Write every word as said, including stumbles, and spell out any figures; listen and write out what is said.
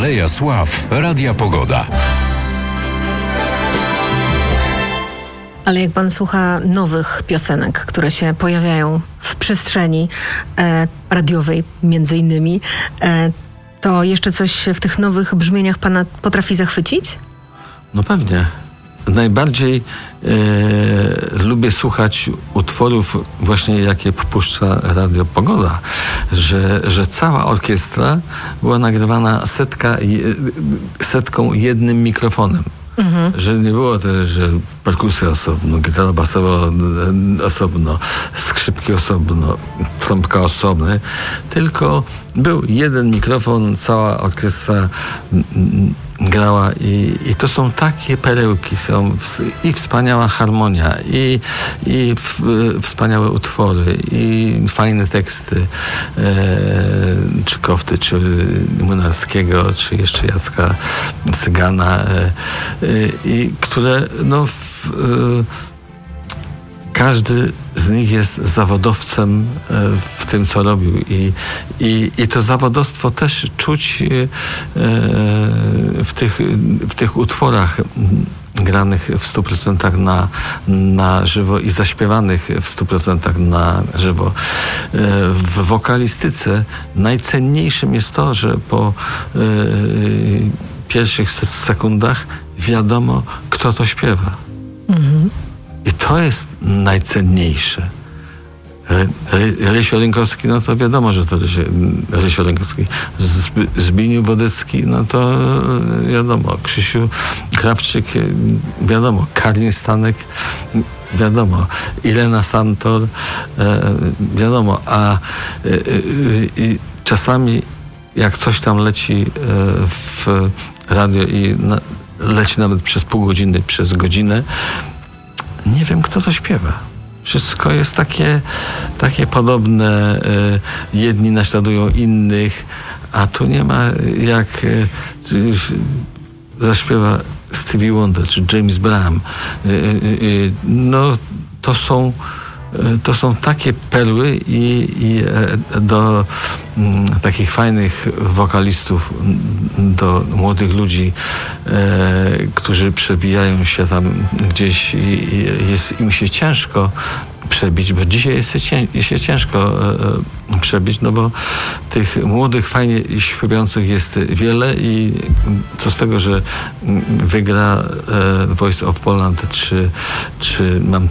Aleja Sław Radia Pogoda. Ale jak pan słucha nowych piosenek, które się pojawiają w przestrzeni e, radiowej między innymi, e, to jeszcze coś w tych nowych brzmieniach pana potrafi zachwycić? No pewnie. Najbardziej e, lubię słuchać utworów właśnie jakie puszcza Radio Pogoda, że, że cała orkiestra była nagrywana setka, je, setką jednym mikrofonem. Mhm. Że nie było też, że perkusja osobno, gitara basowa osobno, skrzypki osobno, trąbka osobno, tylko był jeden mikrofon, cała orkiestra grała i, i to są takie perełki, są w, i wspaniała harmonia, i, i w, wspaniałe utwory, i fajne teksty e, czy Kofty, czy Młynarskiego, czy jeszcze Jacka Cygana, e, e, i które no w, e, każdy z nich jest zawodowcem w tym, co robił. I, i, i to zawodowstwo też czuć w tych, w tych utworach granych w stu procentach na, na żywo i zaśpiewanych w stu procentach na żywo. W wokalistyce najcenniejszym jest to, że po pierwszych sekundach wiadomo, kto to śpiewa. Mhm. I to jest najcenniejsze. Rysio Rynkowski, no to wiadomo, że to Rysio Rynkowski. Zbigniew Wodecki, no to wiadomo. Krzysiu Krawczyk, wiadomo. Karin Stanek, wiadomo. Irena Santor, wiadomo. A czasami jak coś tam leci w radio i leci nawet przez pół godziny, przez godzinę, nie wiem, kto to śpiewa. Wszystko jest takie, takie podobne. Jedni naśladują innych, a tu nie ma jak zaśpiewa Stevie Wonder czy James Brown. No, to są To są takie perły i, i do m, takich fajnych wokalistów, do młodych ludzi, e, którzy przebijają się tam gdzieś i, i jest im się ciężko przebić, bo dzisiaj jest się, cię, się ciężko e, przebić, no bo tych młodych, fajnie śpiewających jest wiele i co z tego, że wygra e, Voice of Poland, czy, czy mam